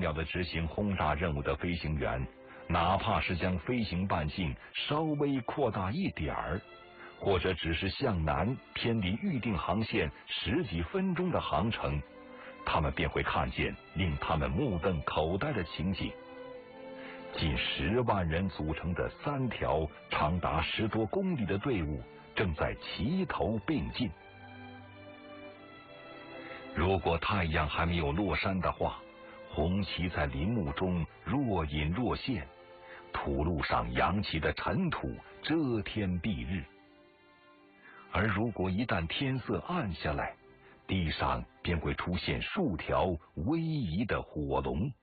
了地执行轰炸任务的飞行员，哪怕是将飞行半径稍微扩大一点儿，或者只是向南偏离预定航线10几分钟的航程，他们便会看见令他们目瞪口呆的情景：近10万人组成的3条长达10多公里的队伍正在齐头并进。如果太阳还没有落山的话，红旗在林木中若隐若现，土路上扬起的尘土遮天蔽日。而如果一旦天色暗下来，地上便会出现数条逶迤的火龙。